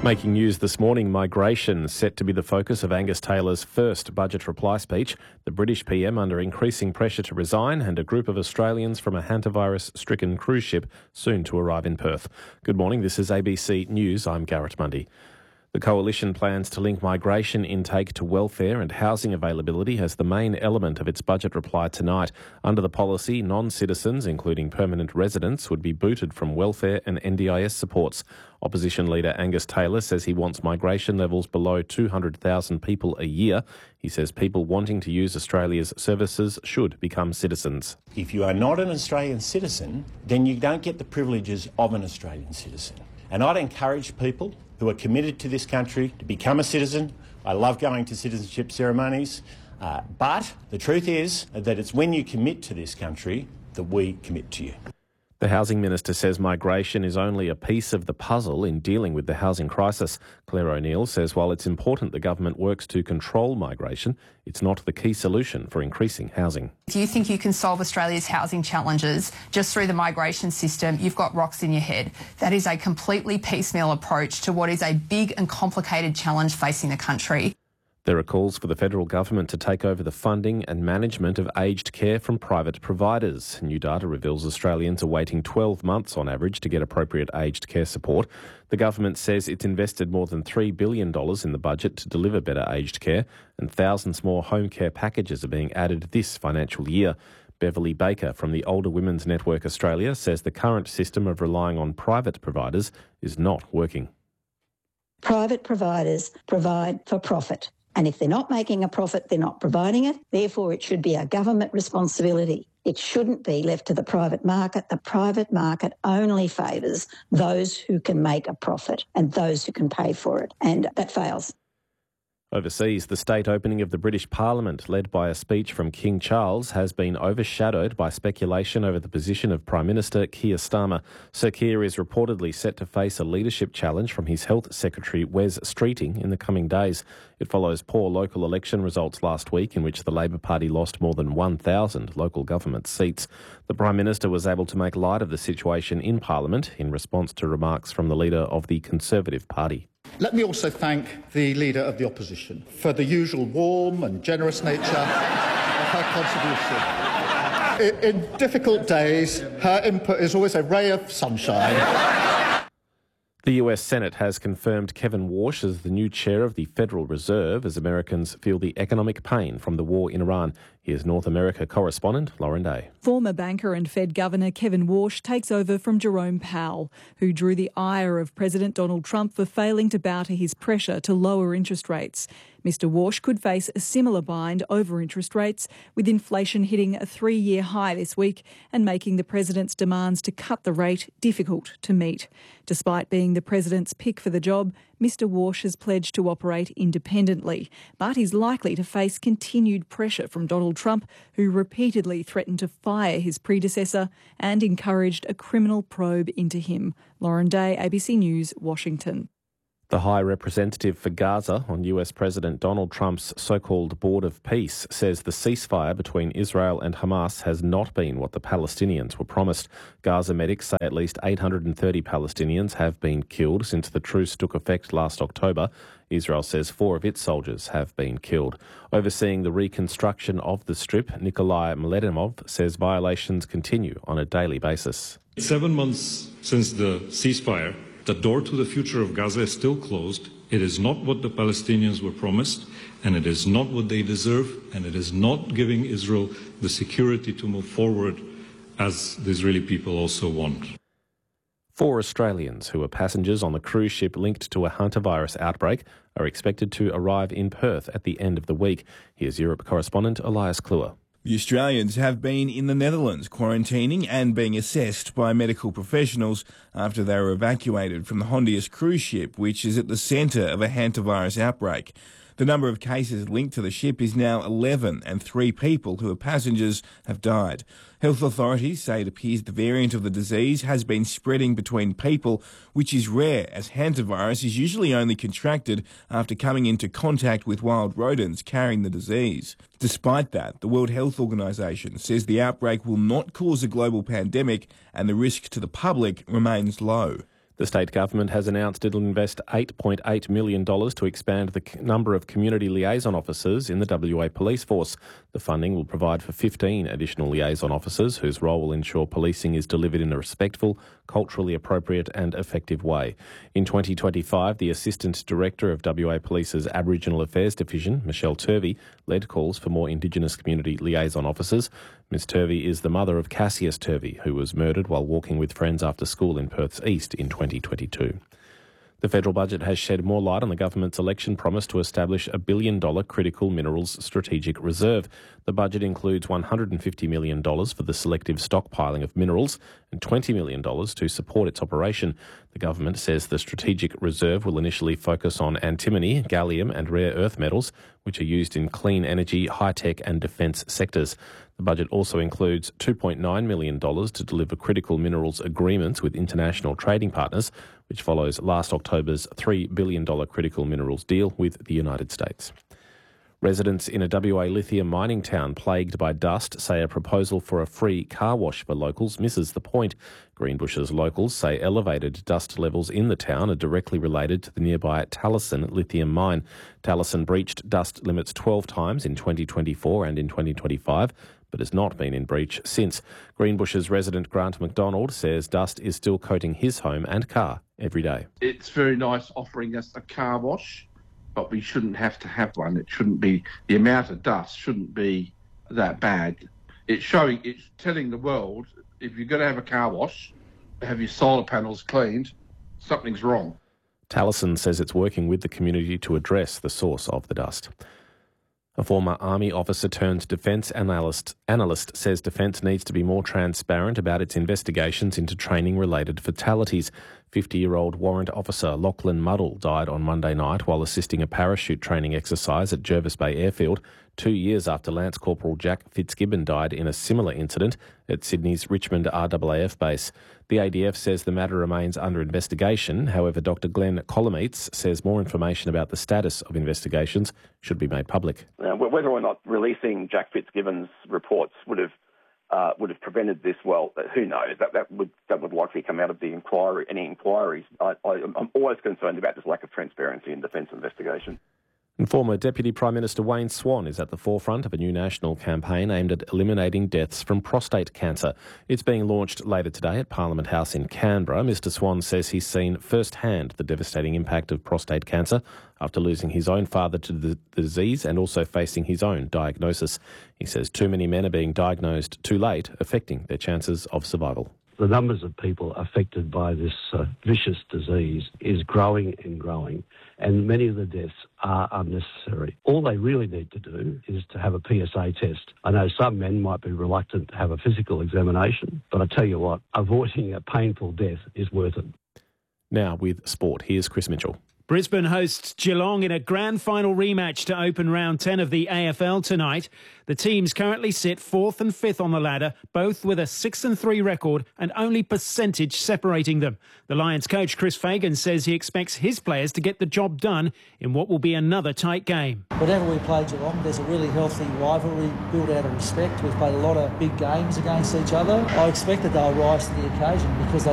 Making news this morning, migration set to be the focus of Angus Taylor's first budget reply speech. The British PM under increasing pressure to resign, and a group of Australians from a hantavirus-stricken cruise ship soon to arrive in Perth. Good morning, this is ABC News. I'm Garrett Mundy. The Coalition plans to link migration intake to welfare and housing availability as the main element of its budget reply tonight. Under the policy, non-citizens, including permanent residents, would be booted from welfare and NDIS supports. Opposition leader Angus Taylor says he wants migration levels below 200,000 people a year. He says people wanting to use Australia's services should become citizens. If you are not an Australian citizen, then you don't get the privileges of an Australian citizen. And I'd encourage people who are committed to this country to become a citizen. I love going to citizenship ceremonies, but the truth is that it's when you commit to this country that we commit to you. The Housing Minister says migration is only a piece of the puzzle in dealing with the housing crisis. Claire O'Neill says while it's important the government works to control migration, it's not the key solution for increasing housing. If you think you can solve Australia's housing challenges just through the migration system, you've got rocks in your head. That is a completely piecemeal approach to what is a big and complicated challenge facing the country. There are calls for the federal government to take over the funding and management of aged care from private providers. New data reveals Australians are waiting 12 months on average to get appropriate aged care support. The government says it's invested more than $3 billion in the budget to deliver better aged care, and thousands more home care packages are being added this financial year. Beverly Baker from the Older Women's Network Australia says the current system of relying on private providers is not working. Private providers provide for profit. And if they're not making a profit, they're not providing it. Therefore, it should be a government responsibility. It shouldn't be left to the private market. The private market only favours those who can make a profit and those who can pay for it. And that fails. Overseas, the state opening of the British Parliament, led by a speech from King Charles, has been overshadowed by speculation over the position of Prime Minister Keir Starmer. Sir Keir is reportedly set to face a leadership challenge from his Health Secretary Wes Streeting in the coming days. It follows poor local election results last week in which the Labor Party lost more than 1,000 local government seats. The Prime Minister was able to make light of the situation in Parliament in response to remarks from the leader of the Conservative Party. Let me also thank the Leader of the Opposition for the usual warm and generous nature of her contribution. In difficult days, her input is always a ray of sunshine. The US Senate has confirmed Kevin Warsh as the new chair of the Federal Reserve as Americans feel the economic pain from the war in Iran. Here's North America correspondent Lauren Day. Former banker and Fed Governor Kevin Warsh takes over from Jerome Powell, who drew the ire of President Donald Trump for failing to bow to his pressure to lower interest rates. Mr Warsh could face a similar bind over interest rates, with inflation hitting a 3-year high this week and making the president's demands to cut the rate difficult to meet. Despite being the president's pick for the job, Mr Warsh has pledged to operate independently, but is likely to face continued pressure from Donald Trump, who repeatedly threatened to fire his predecessor and encouraged a criminal probe into him. Lauren Day, ABC News, Washington. The High Representative for Gaza on US President Donald Trump's so-called Board of Peace says the ceasefire between Israel and Hamas has not been what the Palestinians were promised. Gaza medics say at least 830 Palestinians have been killed since the truce took effect last October. Israel says 4 of its soldiers have been killed. Overseeing the reconstruction of the Strip, Nikolai Mladenov says violations continue on a daily basis. 7 months since the ceasefire, the door to the future of Gaza is still closed. It is not what the Palestinians were promised, and it is not what they deserve, and it is not giving Israel the security to move forward as the Israeli people also want. 4 Australians who were passengers on the cruise ship linked to a hantavirus outbreak are expected to arrive in Perth at the end of the week. Here's Europe correspondent Elias Kluwer. The Australians have been in the Netherlands quarantining and being assessed by medical professionals after they were evacuated from the Hondius cruise ship, which is at the centre of a hantavirus outbreak. The number of cases linked to the ship is now 11 and 3 people who are passengers have died. Health authorities say it appears the variant of the disease has been spreading between people, which is rare as hantavirus is usually only contracted after coming into contact with wild rodents carrying the disease. Despite that, the World Health Organization says the outbreak will not cause a global pandemic and the risk to the public remains low. The state government has announced it'll invest $8.8 million to expand the number of community liaison officers in the WA Police Force. The funding will provide for 15 additional liaison officers whose role will ensure policing is delivered in a respectful, culturally appropriate and effective way. In 2025, the Assistant Director of WA Police's Aboriginal Affairs Division, Michelle Turvey, led calls for more Indigenous community liaison officers. Ms Turvey is the mother of Cassius Turvey, who was murdered while walking with friends after school in Perth's East in 2022. The federal budget has shed more light on the government's election promise to establish a $1 billion critical minerals strategic reserve. The budget includes $150 million for the selective stockpiling of minerals and $20 million to support its operation. The government says the strategic reserve will initially focus on antimony, gallium and rare earth metals, which are used in clean energy, high-tech and defence sectors. The budget also includes $2.9 million to deliver critical minerals agreements with international trading partners, which follows last October's $3 billion critical minerals deal with the United States. Residents in a WA lithium mining town plagued by dust say a proposal for a free car wash for locals misses the point. Greenbushes locals say elevated dust levels in the town are directly related to the nearby Talison lithium mine. Talison breached dust limits 12 times in 2024 and in 2025, but has not been in breach since. Greenbushes resident Grant McDonald says dust is still coating his home and car every day. It's very nice offering us a car wash, but we shouldn't have to have one. It shouldn't be, the amount of dust shouldn't be that bad. It's telling the world, if you're going to have a car wash, have your solar panels cleaned, something's wrong. Talison says it's working with the community to address the source of the dust. A former Army officer turned defence analyst says Defence needs to be more transparent about its investigations into training-related fatalities. 50-year-old warrant officer Lachlan Muddle died on Monday night while assisting a parachute training exercise at Jervis Bay Airfield, 2 years after Lance Corporal Jack Fitzgibbon died in a similar incident at Sydney's Richmond RAAF base. The ADF says the matter remains under investigation. However, Dr Glenn Colomeitz says more information about the status of investigations should be made public. Whether or not releasing Jack Fitzgibbon's reports would have prevented this, well, who knows? That would likely come out of the inquiry. Any inquiries. I'm always concerned about this lack of transparency in defence investigation. And former Deputy Prime Minister Wayne Swan is at the forefront of a new national campaign aimed at eliminating deaths from prostate cancer. It's being launched later today at Parliament House in Canberra. Mr Swan says he's seen firsthand the devastating impact of prostate cancer after losing his own father to the disease and also facing his own diagnosis. He says too many men are being diagnosed too late, affecting their chances of survival. The numbers of people affected by this vicious disease is growing and growing, and many of the deaths are unnecessary. All they really need to do is to have a PSA test. I know some men might be reluctant to have a physical examination, but I tell you what, avoiding a painful death is worth it. Now with sport, here's Chris Mitchell. Brisbane hosts Geelong in a grand final rematch to open round 10 of the AFL tonight. The teams currently sit 4th and 5th on the ladder, both with a 6-3 record and only percentage separating them. The Lions coach Chris Fagan says he expects his players to get the job done in what will be another tight game. Whenever we play Geelong, there's a really healthy rivalry built out of respect. We've played a lot of big games against each other. I expect that they'll rise to the occasion because they